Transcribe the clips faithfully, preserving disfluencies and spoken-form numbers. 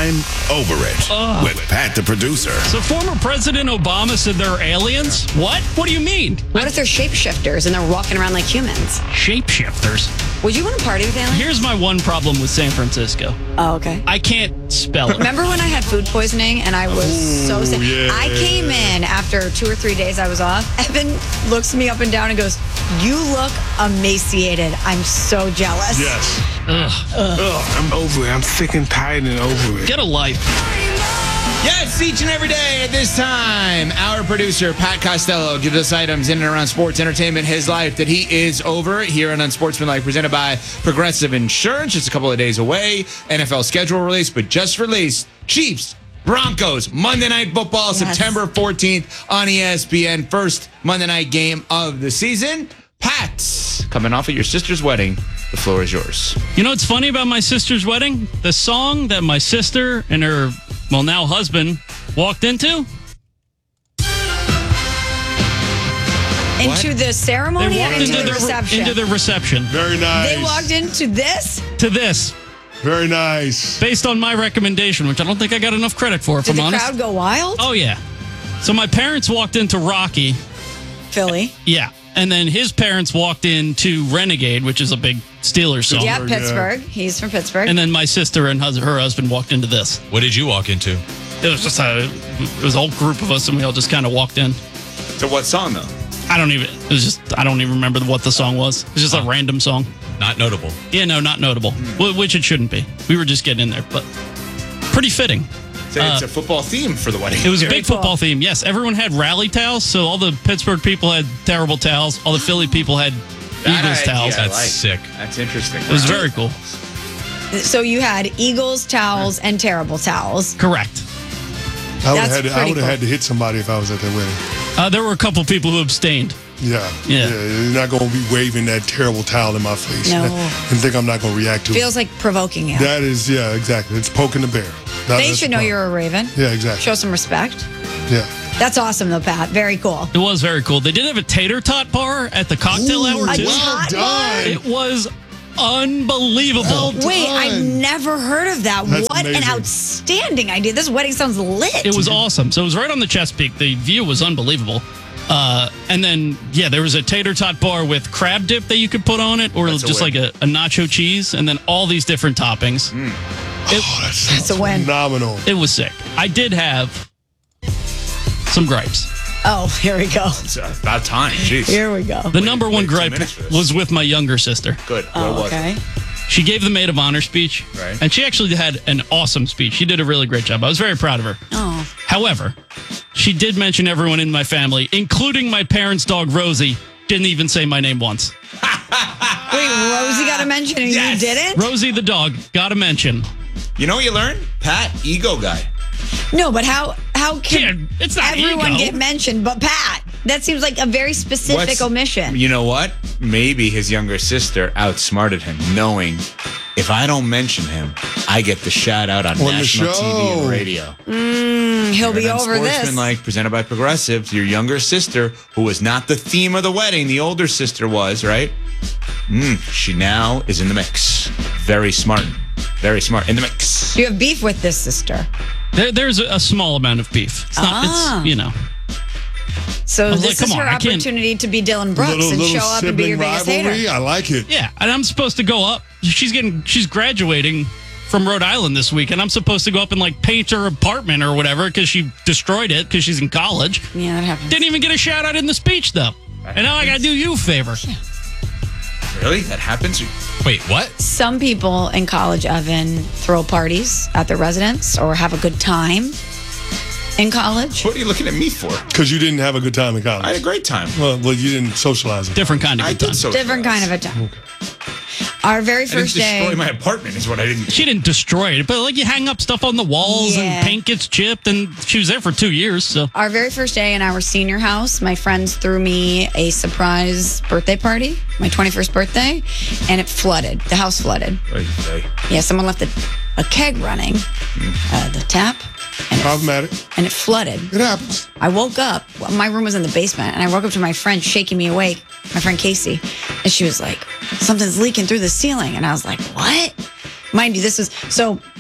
I'm Over It Ugh. with Pat the producer. So former President Obama said they're aliens? What? What do you mean? What if they're shapeshifters and they're walking around like humans? Shapeshifters? Would you want to party with aliens? Here's my one problem with San Francisco. Oh, okay. I can't spell it. Remember when I had food poisoning and I was Ooh, so sick? yeah. I came in after two or three days I was off. Evan looks me up and down and goes, "You look emaciated. I'm so jealous." Yes. Ugh. Ugh, I'm over it. I'm sick and tired and over it. Get a life. Yes, each and every day at this time, our producer, Pat Costello, gives us items in and around sports, entertainment, his life that he is over here on Unsportsmanlike, presented by Progressive Insurance. Just a couple of days away. N F L schedule release, but just released. Chiefs, Broncos, Monday Night Football, Yes. September fourteenth on E S P N. First Monday night game of the season. Pat, coming off of your sister's wedding, the floor is yours. You know what's funny about my sister's wedding? The song that my sister and her, well, now husband, walked into? Into the ceremony They or walked into, into the the, re- reception? into the reception. Very nice. They walked into this? To this. Very nice. Based on my recommendation, which I don't think I got enough credit for, if Did I'm the honest. crowd go wild? Oh, yeah. So my parents walked into Rocky. Philly. Yeah. And then his parents walked into Renegade, which is a big Steelers song. Yeah, Pittsburgh, Pittsburgh. He's from Pittsburgh. And then my sister and hus- her husband walked into this. What did you walk into? It was just a, it was a whole group of us, and we all just kind of walked in. So what song, though? I don't even, it was just, I don't even remember what the song was. It was just a random song. Not notable. Yeah, no, not notable, Wh- which it shouldn't be. We were just getting in there, but pretty fitting. So it's a football theme for the wedding. It was a Very big cool. football theme. Yes, everyone had rally towels, so all the Pittsburgh people had terrible towels. All the Philly people had That Eagles idea towels. I That's like. sick. That's interesting. It was very cool. So you had Eagles towels and terrible towels. Correct. I would That's have had, to- I pretty would have cool. had to hit somebody if I was at that wedding. Uh, there were a couple people who abstained. Yeah. Yeah. You're not going to be waving that terrible towel in my face. No. And think I'm not going to react to Feels it. like provoking you. That is, yeah, exactly. It's poking the bear. That- They that's should the know problem. you're a Raven. Yeah, exactly. Show some respect. Yeah. That's awesome, though, Pat. Very cool. It was very cool. They did have a tater tot bar at the cocktail Ooh, hour, too. A well tot bar? done. It was unbelievable. Well Wait, done. I've never heard of that. That's what an amazing. outstanding idea. This wedding sounds lit. It was awesome. So it was right on the Chesapeake. The view was unbelievable. Uh, and then, yeah, there was a tater tot bar with crab dip that you could put on it, or That's a just win. like a, a nacho cheese, and then all these different toppings. It, Oh, that sounds a win. phenomenal. it was sick. I did have some gripes. Oh, here we go. It's about time. Jeez. Here we go. The number one wait two gripe minutes for this. was with my younger sister. Good. What Oh, was okay. it? She gave the maid of honor speech, Right. and she actually had an awesome speech. She did a really great job. I was very proud of her. Oh. However, she did mention everyone in my family, including my parents' dog, Rosie. Didn't even say my name once. Wait, Rosie got a mention and Yes. you didn't? Rosie the dog got a mention. You know what you learned? Pat, ego guy. No, but how how can Yeah, it's not everyone ego. get mentioned but Pat? That seems like a very specific What's- omission. You know what? Maybe his younger sister outsmarted him, knowing if I don't mention him, I get the shout out on, On the national T V and show. radio. He'll be And over this. Sportsmanlike, presented by Progressive, your younger sister, who was not the theme of the wedding, the older sister was, right? Mm, she now is in the mix. Very smart. Very smart. In the mix. You have beef with this sister. There, there's a, a small amount of beef. It's not, Ah. it's, you know. So was this like, is come her on, I can't- opportunity to be Dylan Brooks little and little show up and be your sibling biggest rivalry. hater. I like it. Yeah, and I'm supposed to go up. She's getting, she's graduating from Rhode Island this week, and I'm supposed to go up and like paint her apartment or whatever because she destroyed it because she's in college. Yeah, that happens. Didn't even get a shout out in the speech though. And now I gotta do you a favor. Really? That happens? Wait, what? Some people in college, Evan, throw parties at their residence or have a good time in college. What are you looking at me for? Because you didn't have a good time in college. I had a great time. well, well, you didn't socialize it. Different kind of I good did time. so. Different kind of a time. Our very I didn't first destroy day. my apartment is what I didn't. She didn't destroy it, but like you hang up stuff on the walls Yeah. and paint gets chipped, and she was there for two years. So Our very first day in our senior house, my friends threw me a surprise birthday party, my twenty-first birthday, and it flooded. The house flooded. Yeah, someone left a, a keg running, uh, the tap, and it, Problematic. and it flooded. It happens. I woke up. well, My room was in the basement, and I woke up to my friend shaking me awake, my friend Casey, and she was like, "Something's leaking through the ceiling," and I was like, "What?" Mind you, this was so.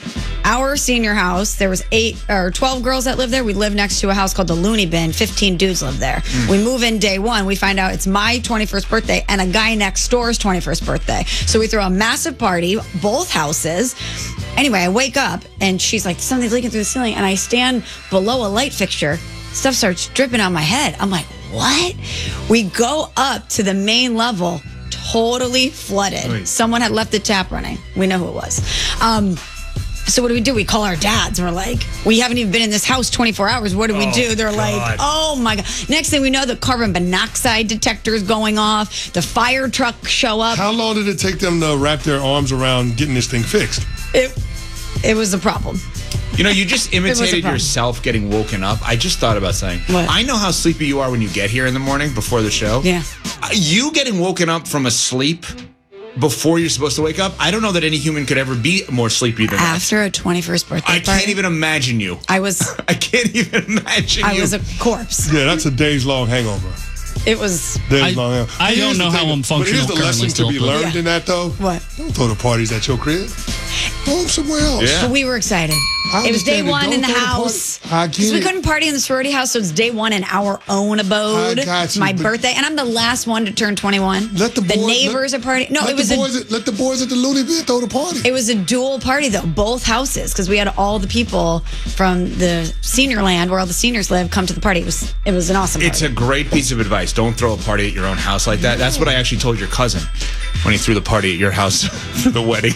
our senior house, there was eight or twelve girls that lived there. We live next to a house called the Looney Bin. fifteen dudes live there. Mm. We move in day one. We find out it's my twenty-first birthday and a guy next door's twenty-first birthday. So we throw a massive party, both houses. Anyway, I wake up and she's like, something's leaking through the ceiling. And I stand below a light fixture. Stuff starts dripping on my head. I'm like, what? We go up to the main level, totally flooded. Wait. Someone had left the tap running. We know who it was. Um, so what do we do? We call our dads. And we're like, we haven't even been in this house twenty-four hours. What do we Oh, do? They're God. like, oh my God. Next thing we know, the carbon monoxide detector is going off. The fire truck show up. How long did it take them to wrap their arms around getting this thing fixed? It, it was a problem. You know, you just was a imitated problem. yourself getting woken up. I just thought about saying, What? I know how sleepy you are when you get here in the morning before the show. Yeah. Uh, You getting woken up from a sleep before you're supposed to wake up, I don't know that any human could ever be more sleepy than that. After a twenty-first birthday I party, can't even imagine you. I was, I can't even imagine I you. was a corpse. Yeah, that's a days long hangover. It was. Days I- long hangover. I But don't here's the know how thing, I'm But functional here's the lesson currently to still, be but- learned Yeah. in that, though. What? Don't throw the parties at your crib. Throw them somewhere else. Yeah. But we were excited. I It was day understand it. one Don't in the throw the party- house. I Because we get it. couldn't party in the sorority house, so it's day one in our own abode. I got It's you, my but- birthday, and I'm the last one to turn twenty-one. Let the boys, neighbors let, are partying. No, let it was the a boys at, let the boys at the Looney Bin throw the party. it was a dual party though, both houses, because we had all the people from the senior land where all the seniors live come to the party. It was it was an awesome party. It's a great piece of advice. Don't throw a party at your own house like that. That's what I actually told your cousin when he threw the party at your house for the wedding.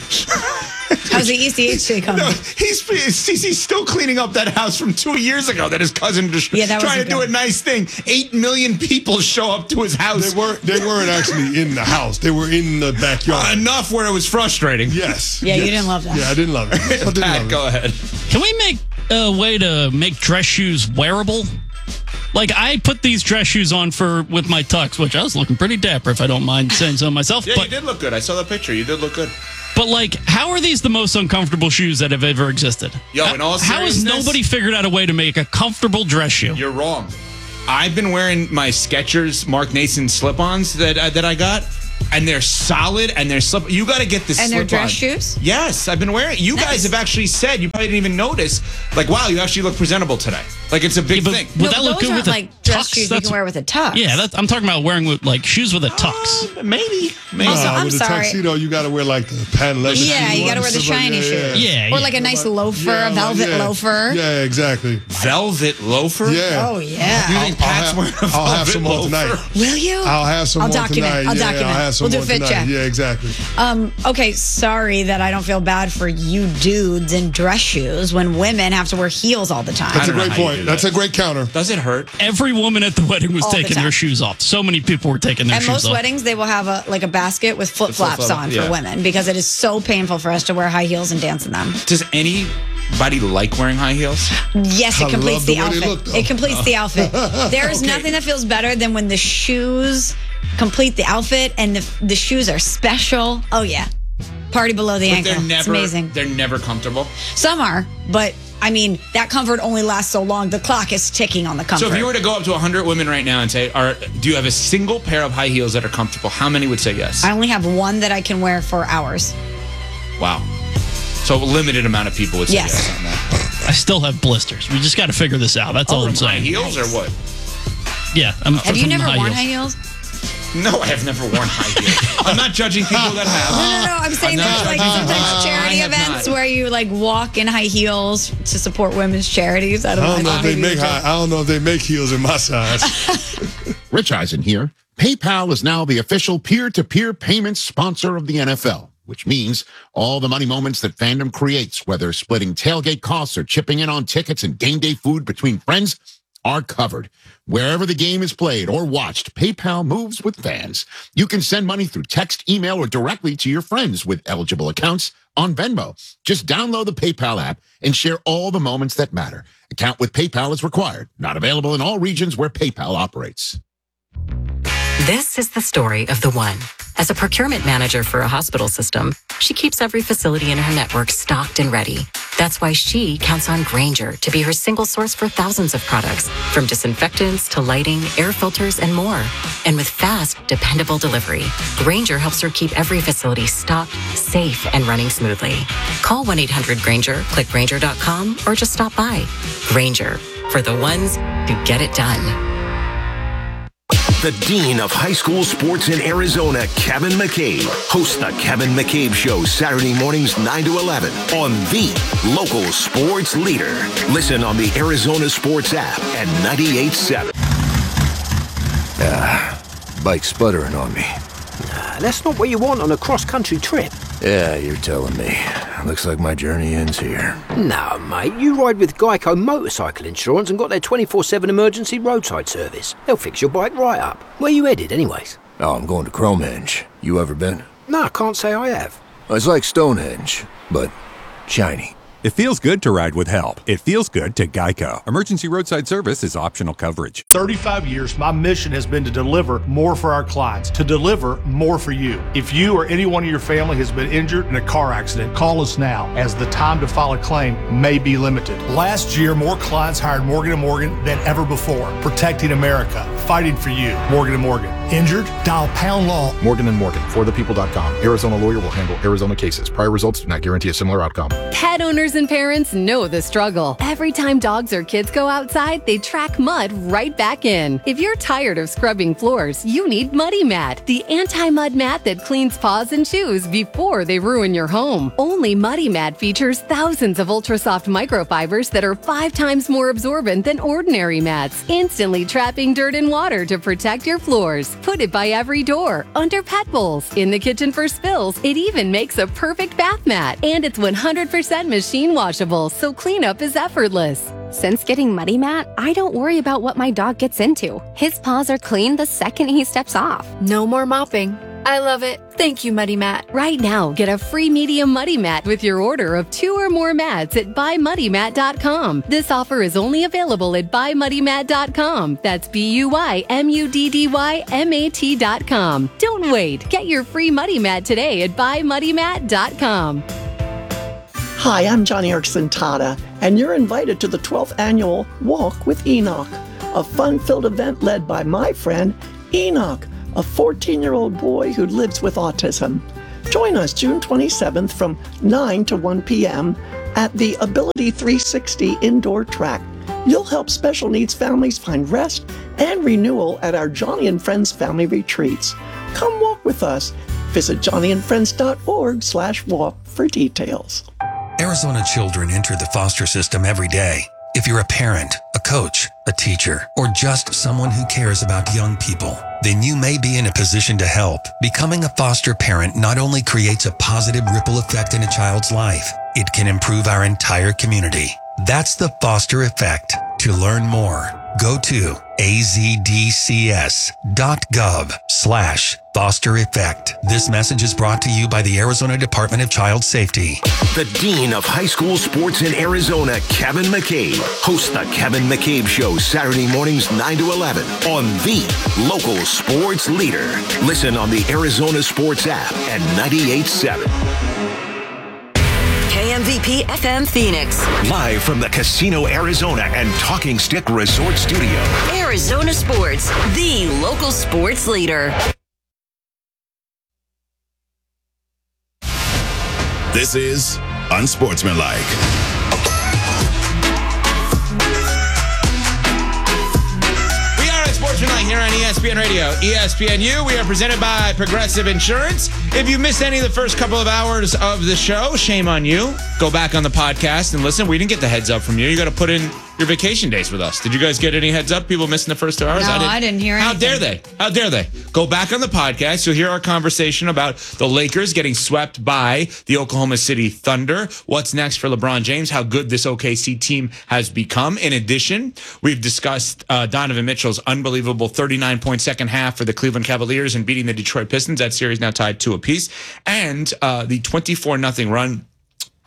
How's the E C H day coming? No, he's, he's he's still cleaning up that house from two years ago that his cousin just Yeah, that trying to wasn't do a good. nice thing. Eight million people show up to his house. They weren't. They weren't actually in the house. They were in the backyard. Enough where it was frustrating. Yes. Yeah, you yes. didn't love that. Yeah, I didn't love it. I didn't Pat, love go it. ahead. Can we make a way to make dress shoes wearable? Like, I put these dress shoes on for with my tux, which I was looking pretty dapper, if I don't mind saying so myself. Yeah, but, you did look good. I saw the picture. You did look good. but like, how are these the most uncomfortable shoes that have ever existed? Yo, in all How has seriousness- nobody figured out a way to make a comfortable dress shoe? You're wrong. I've been wearing my Skechers Mark Nason slip-ons that uh, that I got, and they're solid and they're slip. You got to get the And they're slip-on. dress shoes? Yes, I've been wearing. You Nice. guys have actually said you probably didn't even notice. Like, wow, you actually look presentable today. Like, it's a big but thing. would No, that but look those good aren't with a like dress tux? shoes you That's- can wear with a tux. Yeah, that's, I'm talking about wearing with, like shoes with a tux. Uh, maybe, maybe. Also, Uh, I'm with the sorry. tuxedo, you got to wear like the patent leather. Yeah, shoe you gotta ones, wear the stuff like shiny that, shoes. Yeah, Or yeah. like a nice loafer, Yeah, a like- velvet yeah. loafer. Yeah, exactly. Velvet loafer. Yeah. Oh, yeah. You think I'll Pat's have- wearing a I'll have velvet some more loafer? tonight. Will you? I'll have some I'll more document. tonight. I'll yeah, document. I'll have some We'll do more fit tonight. check. Yeah, exactly. Um, okay, sorry that I don't feel bad for you dudes in dress shoes when women have to wear heels all the time. That's a don't know great how you do point. that. That's a great counter. Does it hurt? Every woman at the wedding was All the taking time. their shoes off. So many people were taking their At shoes most off. weddings, they will have a like a basket with flip flops flip-flop, on yeah. for women because it is so painful for us to wear high heels and dance in them. Does anybody like wearing high heels? Yes, it I completes love the the way they outfit. look, though. it completes the outfit. There is Okay. nothing that feels better than when the shoes complete the outfit and the the shoes are special. Oh yeah, party below the But ankle. they're never. It's amazing. They're never comfortable. Some are, but I mean that comfort only lasts so long. The clock is ticking on the comfort. So if you were to go up to one hundred women right now and say, "Are do you have a single pair of high heels that are comfortable?" How many would say yes? I only have one that I can wear for hours. Wow. So a limited amount of people would say yes, Yes. on that. I still have blisters. We just got to figure this out. That's all I'm From high saying. heels or what? Yeah. I'm, Have you from never high worn heels. high heels? No, I have never worn high heels. I'm not judging people that have. No, no, no. I'm saying I'm there's not like judging people. sometimes charity I have events not. where you like walk in high heels to support women's charities. I don't, I don't know if they maybe make you do. high. I don't know if they make heels in my size. Rich Eisen here. PayPal is now the official peer-to-peer payments sponsor of the N F L, which means all the money moments that fandom creates, whether splitting tailgate costs or chipping in on tickets and game day food between friends, are covered. Wherever the game is played or watched, PayPal moves with fans. You can send money through text, email, or directly to your friends with eligible accounts on Venmo. Just download the PayPal app and share all the moments that matter. Account with PayPal is required. Not available in all regions where PayPal operates. This is the story of the one. As a procurement manager for a hospital system, she keeps every facility in her network stocked and ready. That's why she counts on Grainger to be her single source for thousands of products, from disinfectants to lighting, air filters, and more. And with fast, dependable delivery, Grainger helps her keep every facility stocked, safe, and running smoothly. Call one eight hundred Grainger, click Grainger dot com, or just stop by. Grainger, for the ones who get it done. The Dean of High School Sports in Arizona, Kevin McCabe, hosts the Kevin McCabe Show Saturday mornings nine to eleven on the local sports leader. Listen on the Arizona Sports app at ninety-eight point seven. Ah, bike sputtering on me. Nah, that's not what you want on a cross-country trip. Yeah, you're telling me. Looks like my journey ends here. No, mate, you ride with Geico Motorcycle Insurance and got their twenty-four seven emergency roadside service. They'll fix your bike right up. Where you headed, anyways? Oh, I'm going to Cromehenge. You ever been? No, I can't say I have. It's like Stonehenge, but shiny. It feels good to ride with help. It feels good to Geico. Emergency roadside service is optional coverage. thirty-five years, my mission has been to deliver more for our clients, to deliver more for you. If you or anyone in your family has been injured in a car accident, call us now, as the time to file a claim may be limited. Last year, more clients hired Morgan and Morgan than ever before, protecting America, fighting for you. Morgan and Morgan. Injured? Dial pound law. Morgan and Morgan, for the people dot com. Arizona lawyer will handle Arizona cases. Prior results do not guarantee a similar outcome. Pet owners and parents know the struggle. Every time dogs or kids go outside, they track mud right back in. If you're tired of scrubbing floors, you need Muddy Mat, the anti-mud mat that cleans paws and shoes before they ruin your home. Only Muddy Mat features thousands of ultra-soft microfibers that are five times more absorbent than ordinary mats, instantly trapping dirt and water to protect your floors. Put it by every door, under pet bowls, in the kitchen for spills. It even makes a perfect bath mat. And it's one hundred percent machine washable, so cleanup is effortless. Since getting Muddy Mat, I don't worry about what my dog gets into. His paws are clean the second he steps off. No more mopping. I love it. Thank you, Muddy Mat. Right now, get a free medium Muddy Mat with your order of two or more mats at buy muddy mat dot com. This offer is only available at buy muddy mat dot com. That's B U Y M U D D Y M A T dot com. Don't wait. Get your free Muddy Mat today at buy muddy mat dot com. Hi, I'm Johnny Erickson Tada, and you're invited to the twelfth annual Walk with Enoch, a fun-filled event led by my friend Enoch, a fourteen-year-old boy who lives with autism. Join us June twenty-seventh from nine to one p.m. at the Ability three sixty indoor track. You'll help special needs families find rest and renewal at our Johnny and Friends family retreats. Come walk with us. Visit johnny and friends dot org slash walk for details. Arizona children enter the foster system every day. If you're a parent, a coach, a teacher, or just someone who cares about young people, then you may be in a position to help. Becoming a foster parent not only creates a positive ripple effect in a child's life, it can improve our entire community. That's the Foster Effect. To learn more, go to azdcs.gov slash foster effect. This message is brought to you by the Arizona Department of Child Safety. The Dean of High School Sports in Arizona, Kevin McCabe, hosts the Kevin McCabe Show Saturday mornings nine to eleven on the local sports leader. Listen on the Arizona Sports app at ninety-eight point seven. K M V P F M Phoenix. Live from the Casino Arizona and Talking Stick Resort Studio. Arizona Sports, the local sports leader. This is Unsportsmanlike. We are Unsportsmanlike here on E S P N Radio, E S P N U. We are presented by Progressive Insurance. If you missed any of the first couple of hours of the show, shame on you. Go back on the podcast and listen. We didn't get the heads up from you. You got to put in your vacation days with us. Did you guys get any heads up? People missing the first two hours? No, I didn't, I didn't hear How anything. dare they? How dare they? Go back on the podcast. You'll hear our conversation about the Lakers getting swept by the Oklahoma City Thunder. What's next for LeBron James? How good this O K C team has become. In addition, we've discussed uh, Donovan Mitchell's unbelievable thirty-nine point second half for the Cleveland Cavaliers and beating the Detroit Pistons. That series now tied two apiece. And uh, the twenty-four nothing run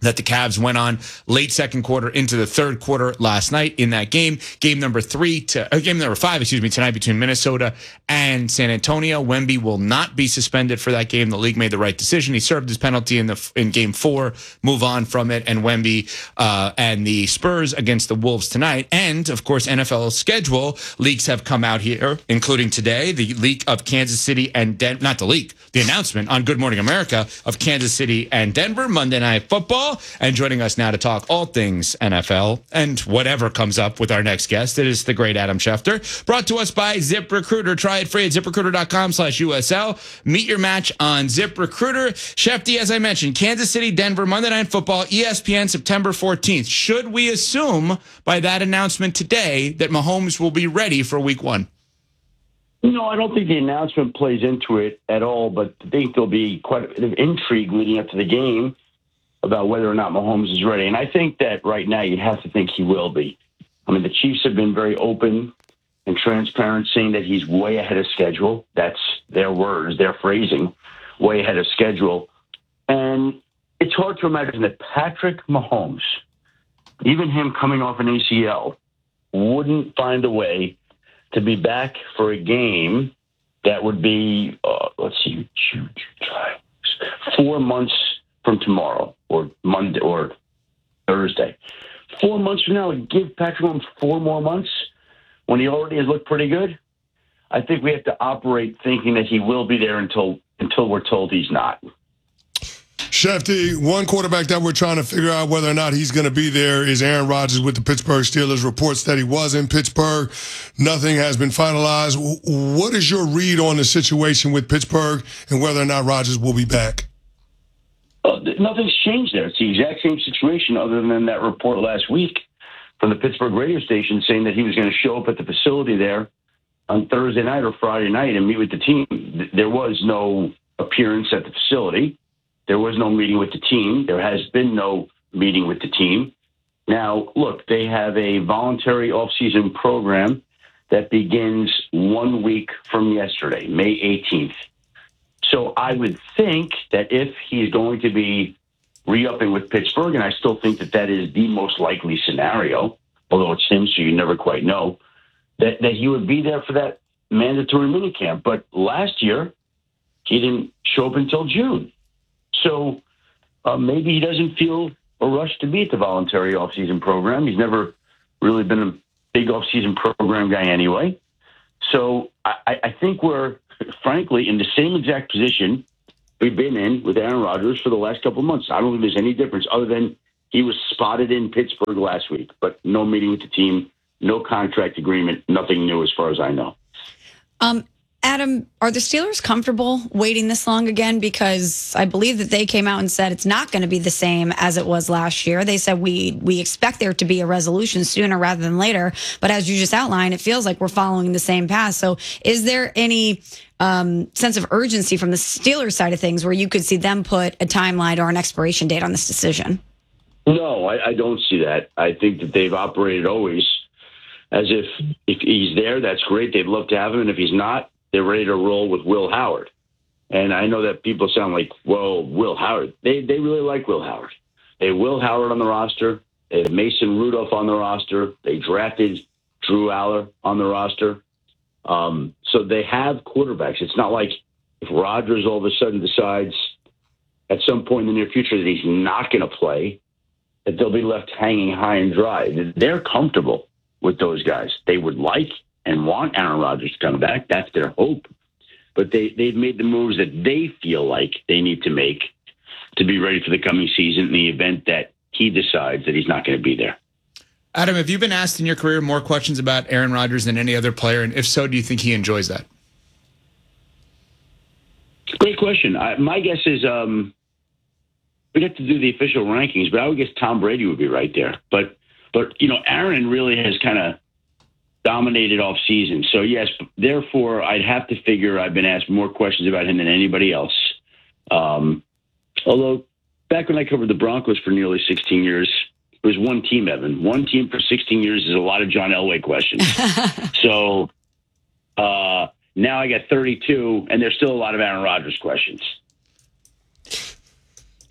that the Cavs went on late second quarter into the third quarter last night in that game. Game number three to uh, game number five, excuse me, tonight between Minnesota and San Antonio. Wemby will not be suspended for that game. The league made the right decision. He served his penalty in the in game four. Move on from it. And Wemby uh, and the Spurs against the Wolves tonight. And of course, N F L schedule leaks have come out here, including today the leak of Kansas City and Den- not the leak, the announcement on Good Morning America of Kansas City and Denver Monday Night Football. And joining us now to talk all things N F L and whatever comes up with our next guest, it is the great Adam Schefter. Brought to us by ZipRecruiter. Try it free at ZipRecruiter.com slash USL. Meet your match on ZipRecruiter. Shefty, as I mentioned, Kansas City, Denver, Monday Night Football, E S P N, September fourteenth. Should we assume by that announcement today that Mahomes will be ready for week one? No, I don't think the announcement plays into it at all, but I think there'll be quite a bit of intrigue leading up to the game about whether or not Mahomes is ready. And I think that right now you have to think he will be. I mean, the Chiefs have been very open and transparent, saying that he's way ahead of schedule. That's their words, their phrasing, way ahead of schedule. And it's hard to imagine that Patrick Mahomes, even him coming off an A C L, wouldn't find a way to be back for a game that would be, uh, let's see, four months from tomorrow or Monday or Thursday. Four months from now, give Patrick Mahomes four more months when he already has looked pretty good. I think we have to operate thinking that he will be there until until we're told he's not. Shefty, one quarterback that we're trying to figure out whether or not he's going to be there is Aaron Rodgers with the Pittsburgh Steelers. Reports that he was in Pittsburgh. Nothing has been finalized. What is your read on the situation with Pittsburgh and whether or not Rodgers will be back? Uh, nothing's changed there. It's the exact same situation other than that report last week from the Pittsburgh radio station saying that he was going to show up at the facility there on Thursday night or Friday night and meet with the team. There was no appearance at the facility. There was no meeting with the team. There has been no meeting with the team. Now, look, they have a voluntary off-season program that begins one week from yesterday, May eighteenth. So I would think that if he's going to be re-upping with Pittsburgh, and I still think that that is the most likely scenario, although it's him, so you never quite know, that, that he would be there for that mandatory minicamp. But last year, he didn't show up until June. So uh, maybe he doesn't feel a rush to be at the voluntary off-season program. He's never really been a big off-season program guy anyway. So I, I think we're, frankly, in the same exact position we've been in with Aaron Rodgers for the last couple of months. I don't think there's any difference other than he was spotted in Pittsburgh last week, but no meeting with the team, no contract agreement, nothing new as far as I know. Um, Adam, are the Steelers comfortable waiting this long again? Because I believe that they came out and said it's not going to be the same as it was last year. They said we we expect there to be a resolution sooner rather than later. But as you just outlined, it feels like we're following the same path. So is there any um, sense of urgency from the Steelers side of things where you could see them put a timeline or an expiration date on this decision? No, I, I don't see that. I think that they've operated always as if if he's there, that's great. They'd love to have him. And if he's not, they're ready to roll with Will Howard. And I know that people sound like, well, Will Howard. They they really like Will Howard. They have Will Howard on the roster. They have Mason Rudolph on the roster. They drafted Drew Aller on the roster. Um, so they have quarterbacks. It's not like if Rodgers all of a sudden decides at some point in the near future that he's not going to play, that they'll be left hanging high and dry. They're comfortable with those guys. They would like and want Aaron Rodgers to come back. That's their hope. But they, they've made the moves that they feel like they need to make to be ready for the coming season in the event that he decides that he's not going to be there. Adam, have you been asked in your career more questions about Aaron Rodgers than any other player? And if so, do you think he enjoys that? Great question. I, my guess is um, we'd have to do the official rankings, but I would guess Tom Brady would be right there. But, but you know, Aaron really has kind of dominated off season. So yes, therefore I'd have to figure I've been asked more questions about him than anybody else. Um, although back when I covered the Broncos for nearly sixteen years, it was one team, Evan. One team for sixteen years is a lot of John Elway questions. so uh, now I got thirty-two and there's still a lot of Aaron Rodgers questions.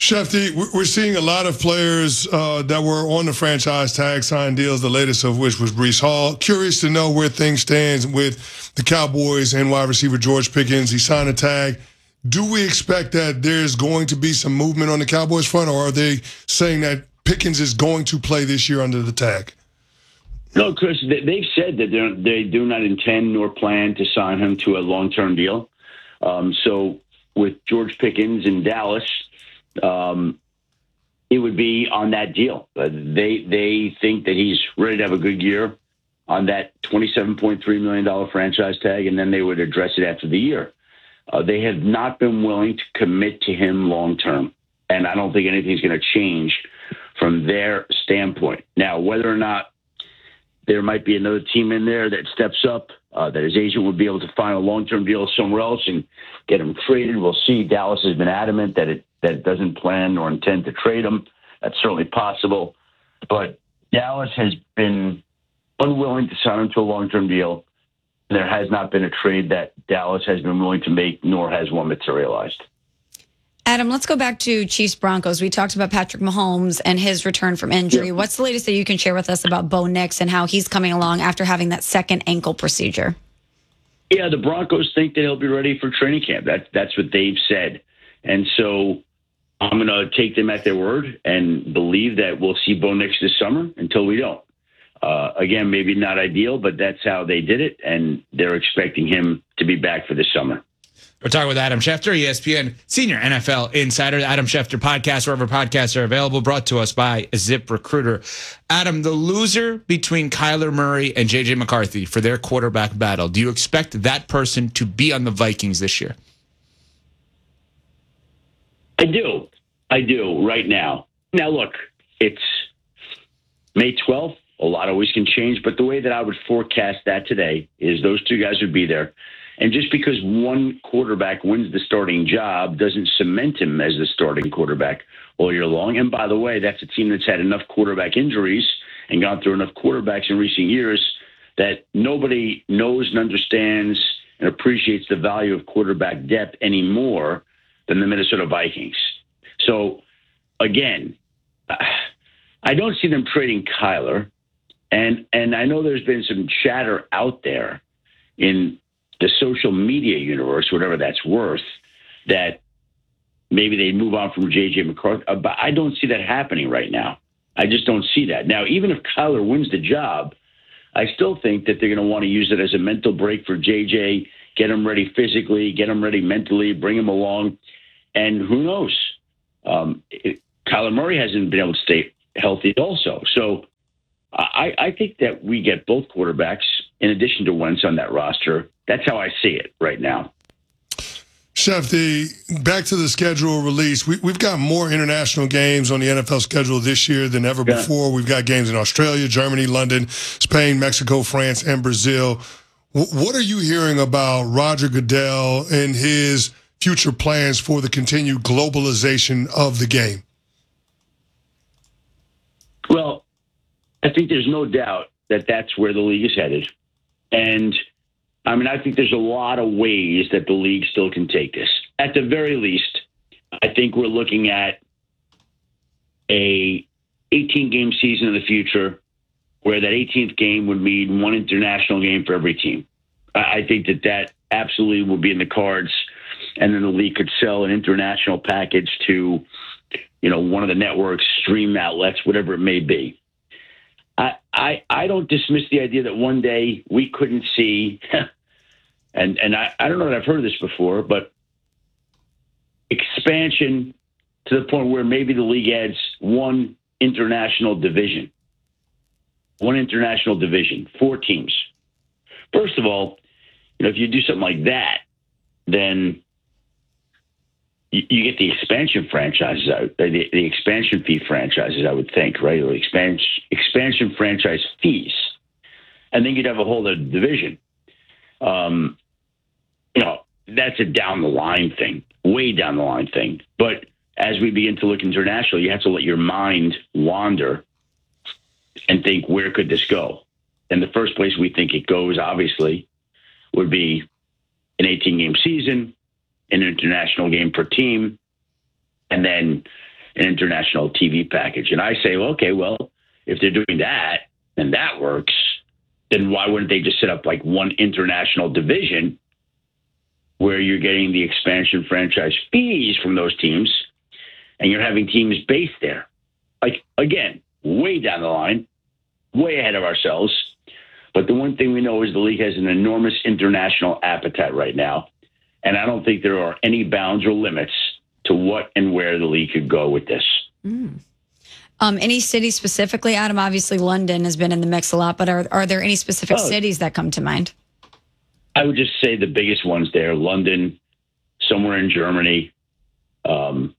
Shefty, we're seeing a lot of players uh, that were on the franchise tag sign deals, the latest of which was Breece Hall. Curious to know where things stand with the Cowboys and wide receiver George Pickens. He signed a tag. Do we expect that there's going to be some movement on the Cowboys front, or are they saying that Pickens is going to play this year under the tag? No, Chris, they've said that they do not intend nor plan to sign him to a long-term deal. Um, so with George Pickens in Dallas, Um, it would be on that deal. Uh, they they think that he's ready to have a good year on that twenty-seven point three million dollars franchise tag, and then they would address it after the year. Uh, they have not been willing to commit to him long term, and I don't think anything's going to change from their standpoint. Now, whether or not there might be another team in there that steps up, uh, that his agent would be able to find a long-term deal somewhere else and get him traded, we'll see. Dallas has been adamant that it that it doesn't plan or intend to trade him. That's certainly possible. But Dallas has been unwilling to sign him to a long-term deal. There has not been a trade that Dallas has been willing to make, nor has one materialized. Adam, let's go back to Chiefs Broncos. We talked about Patrick Mahomes and his return from injury. Yeah. What's the latest that you can share with us about Bo Nix and how he's coming along after having that second ankle procedure? Yeah, the Broncos think that he'll be ready for training camp. That, that's what they've said. And so I'm going to take them at their word and believe that we'll see Bo Nix this summer until we don't. Uh, again, maybe not ideal, but that's how they did it, and they're expecting him to be back for this summer. We're talking with Adam Schefter, E S P N senior N F L insider. Adam Schefter podcast, wherever podcasts are available, brought to us by ZipRecruiter. Adam, the loser between Kyler Murray and J J McCarthy for their quarterback battle, do you expect that person to be on the Vikings this year? I do. I do right now. Now, look, it's May twelfth. A lot always can change, but the way that I would forecast that today is those two guys would be there. And just because one quarterback wins the starting job doesn't cement him as the starting quarterback all year long. And by the way, that's a team that's had enough quarterback injuries and gone through enough quarterbacks in recent years that nobody knows and understands and appreciates the value of quarterback depth anymore than the Minnesota Vikings. So, again, I don't see them trading Kyler. And and I know there's been some chatter out there in the social media universe, whatever that's worth, that maybe they move on from J J McCarthy. But I don't see that happening right now. I just don't see that. Now, even if Kyler wins the job, I still think that they're going to want to use it as a mental break for J J, get him ready physically, get him ready mentally, bring him along. And who knows? Um, it, Kyler Murray hasn't been able to stay healthy also. So I, I think that we get both quarterbacks in addition to Wentz on that roster. That's how I see it right now. Shefty, back to the schedule release. We, we've got more international games on the N F L schedule this year than ever yeah. before. We've got games in Australia, Germany, London, Spain, Mexico, France, and Brazil. W- what are you hearing about Roger Goodell and his future plans for the continued globalization of the game? Well, I think there's no doubt that that's where the league is headed. And, I mean, I think there's a lot of ways that the league still can take this. At the very least, I think we're looking at a eighteen-game season in the future where that eighteenth game would mean one international game for every team. I think that that absolutely will be in the cards, and then the league could sell an international package to, you know, one of the networks, stream outlets, whatever it may be. I, I I don't dismiss the idea that one day we couldn't see, and, and I, I don't know that I've heard of this before, but expansion to the point where maybe the league adds one international division. One international division, four teams. First of all, you know, if you do something like that, then you get the expansion franchises, the, the expansion fee franchises, I would think, right? Or expansion, expansion franchise fees. And then you'd have a whole other division. Um, you know, that's a down the line thing, way down the line thing. But as we begin to look international, you have to let your mind wander and think, where could this go? And the first place we think it goes, obviously, would be an eighteen-game season, an international game per team, and then an international T V package. And I say, well, okay, well, if they're doing that and that works, then why wouldn't they just set up like one international division where you're getting the expansion franchise fees from those teams and you're having teams based there? Like, again, way down the line, way ahead of ourselves. But the one thing we know is the league has an enormous international appetite right now. And I don't think there are any bounds or limits to what and where the league could go with this. Mm. Um, any cities specifically, Adam? Obviously, London has been in the mix a lot, but are, are there any specific Oh. cities that come to mind? I would just say the biggest ones there, London, somewhere in Germany, um,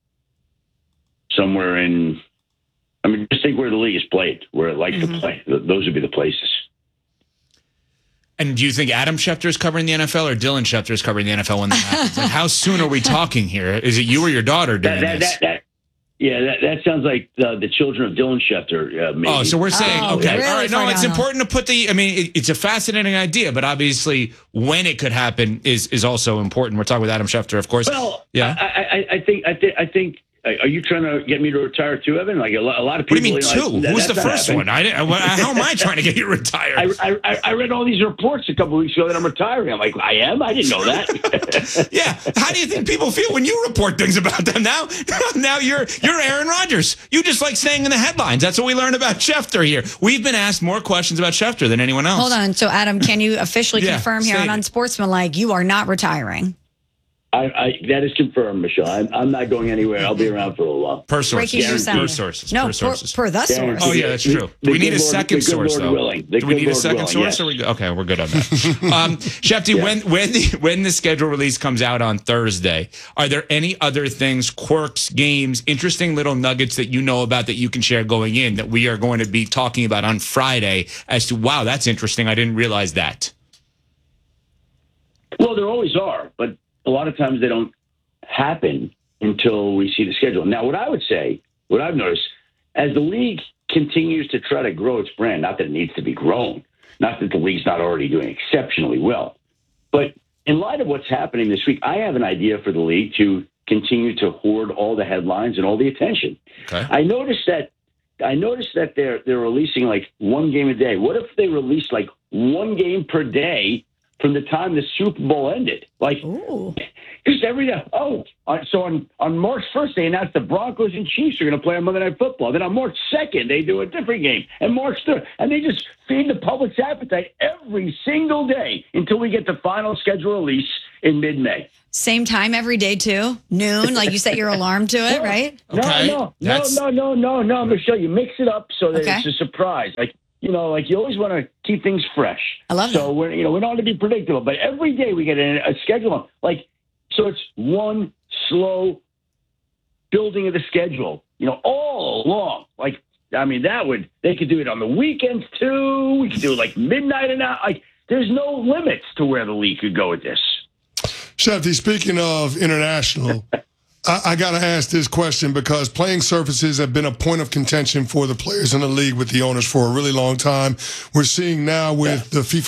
somewhere in, I mean, just think where the league is played, where it likes Mm-hmm. to play. Th- Those would be the places. And do you think Adam Schefter is covering the N F L or Dylan Schefter is covering the N F L when that happens? Like, how soon are we talking here? Is it you or your daughter doing That, that, this? that, that, yeah, that, that sounds like the, the children of Dylan Schefter. Uh, maybe. Oh, so we're saying, Oh, okay, really all right. No, far it's down. important to put the, I mean, it, it's a fascinating idea, but obviously when it could happen is is also important. We're talking with Adam Schefter, of course. Well, yeah. I, I, I think, I think, I think. Are you trying to get me to retire too, Evan? Like a lot, a lot of What people. do you mean know, two? that- Who was the that's not first happening. one? I didn't, I, how am I trying to get you retired? I, I, I read all these reports a couple of weeks ago that I'm retiring. I'm like, I am? I didn't know that. Yeah. How do you think people feel when you report things about them? Now, now you're you're Aaron Rodgers. You just like staying in the headlines. That's what we learned about Schefter here. We've been asked more questions about Schefter than anyone else. Hold on. So, Adam, can you officially Yeah, confirm here state on it. Unsportsmanlike you are not retiring? I, I, that is confirmed, Michelle. I'm, I'm not going anywhere. I'll be around for a little while. Per source. Breaking news Per out. sources. No, per per, sources. per the source. Oh, yeah, that's true. The Do we need good a Lord- second the good source, Lord though? willing. The Do we good need a Lord second willing, source? yes. Or we go? Okay, we're good on that. um, Shefty, when when the when the schedule release comes out on Thursday, are there any other things, quirks, games, interesting little nuggets that you know about that you can share going in that we are going to be talking about on Friday as to, wow, that's interesting. I didn't realize that. Well, there always are, but a lot of times they don't happen until we see the schedule. Now, what I would say, what I've noticed, as the league continues to try to grow its brand, not that it needs to be grown, not that the league's not already doing exceptionally well, but in light of what's happening this week, I have an idea for the league to continue to hoard all the headlines and all the attention. Okay. I noticed that I noticed that they're they're releasing like one game a day. What if they released like one game per day from the time the Super Bowl ended? Like, just every day. Oh, uh, so on, on March first, they announced the Broncos and Chiefs are going to play on Monday Night Football. Then on March second, they do a different game. And March third, and they just feed the public's appetite every single day until we get the final schedule release in mid-May. Same time every day, too? Noon? Like you set your alarm to it, right? No, no, no, That's- no, no, no, no, Michelle. You mix it up so that Okay. it's a surprise. Like, you know, like you always want to keep things fresh. I love So we're, you know, we don't want to be predictable, but every day we get a, a schedule. Like, so it's one slow building of the schedule, you know, all along. Like, I mean, that would, they could do it on the weekends too. We could do it like midnight and out. Like, there's no limits to where the league could go with this. Shefty, speaking of international, I, I got to ask this question because playing surfaces have been a point of contention for the players in the league with the owners for a really long time. We're seeing now with the FIFA